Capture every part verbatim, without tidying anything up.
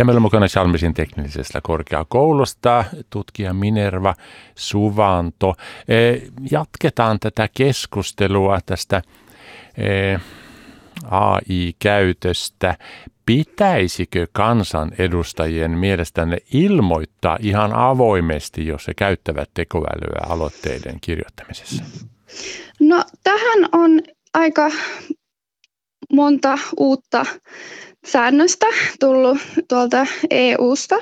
Ja meillä on mukana Chalmersin teknillisestä korkeakoulusta tutkija Minerva Suvanto. Jatketaan tätä keskustelua tästä A I-käytöstä. Pitäisikö kansanedustajien mielestänne ilmoittaa ihan avoimesti, jos he käyttävät tekoälyä aloitteiden kirjoittamisessa? No tähän on aika monta uutta säännöstä tullut tuolta E U:sta.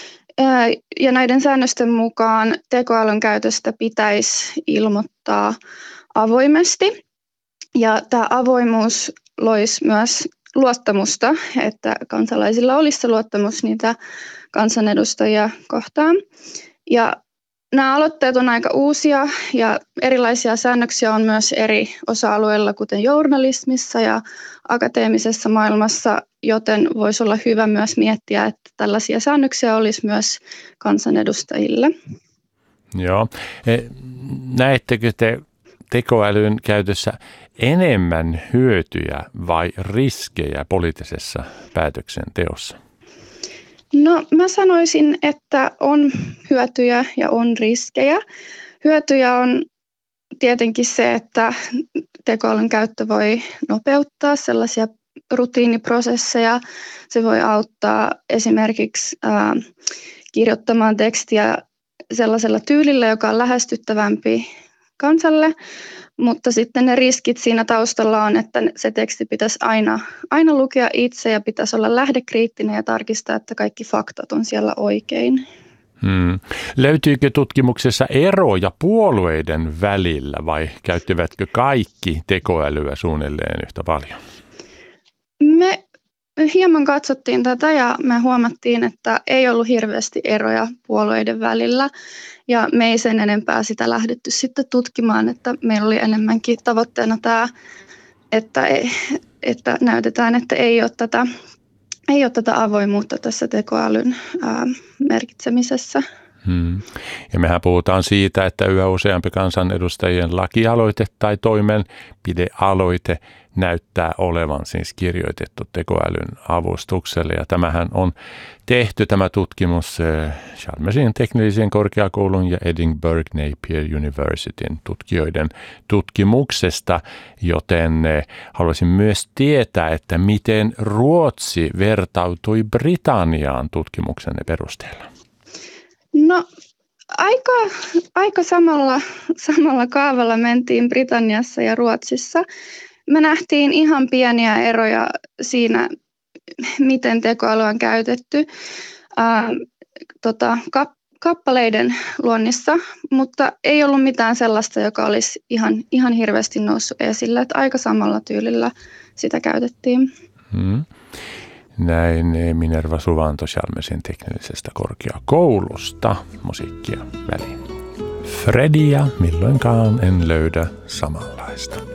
Ja näiden säännösten mukaan tekoälyn käytöstä pitäisi ilmoittaa avoimesti. Ja tämä avoimuus loisi myös luottamusta, että kansalaisilla olisi se luottamus niitä kansanedustajia kohtaan. Ja nämä aloitteet on aika uusia ja erilaisia säännöksiä on myös eri osa-alueilla, kuten journalismissa ja akateemisessa maailmassa, joten voisi olla hyvä myös miettiä, että tällaisia säännöksiä olisi myös kansanedustajille. Joo. Näettekö te tekoälyn käytössä enemmän hyötyjä vai riskejä poliittisessa päätöksenteossa? No mä sanoisin, että on hyötyjä ja on riskejä. Hyötyjä on tietenkin se, että tekoälyn käyttö voi nopeuttaa sellaisia rutiiniprosesseja. Se voi auttaa esimerkiksi ää, kirjoittamaan tekstiä sellaisella tyylillä, joka on lähestyttävämpi kansalle, mutta sitten ne riskit siinä taustalla on, että se teksti pitäisi aina, aina lukea itse ja pitäisi olla lähdekriittinen ja tarkistaa, että kaikki faktat on siellä oikein. Hmm. Löytyykö tutkimuksessa eroja puolueiden välillä vai käyttivätkö kaikki tekoälyä suunnilleen yhtä paljon? Me hieman katsottiin tätä ja me huomattiin, että ei ollut hirveästi eroja puolueiden välillä. Ja me ei sen enempää sitä lähdetty sitten tutkimaan, että meillä oli enemmänkin tavoitteena tämä, että, ei, että näytetään, että ei ole tätä, ei ole tätä avoimuutta tässä tekoälyn ää, merkitsemisessä. Hmm. Ja mehän puhutaan siitä, että yhä useampi kansanedustajien lakialoite tai toimenpidealoite näyttää olevan siis kirjoitettu tekoälyn avustukselle. Ja tämähän on tehty tämä tutkimus Chalmersin teknillisen korkeakoulun ja Edinburgh Napier Universityn tutkijoiden tutkimuksesta, joten haluaisin myös tietää, että miten Ruotsi vertautui Britanniaan tutkimuksenne perusteella. No aika, aika samalla, samalla kaavalla mentiin Britanniassa ja Ruotsissa. Me nähtiin ihan pieniä eroja siinä, miten tekoäly on käytetty ää, tota, kap, kappaleiden luonnissa, mutta ei ollut mitään sellaista, joka olisi ihan, ihan hirveästi noussut esille. Että aika samalla tyylillä sitä käytettiin. Hmm. Näin Minerva Suvanto Chalmersin teknillisestä korkeakoulusta. Musiikkia väliin. Fredia milloinkaan en löydä samanlaista.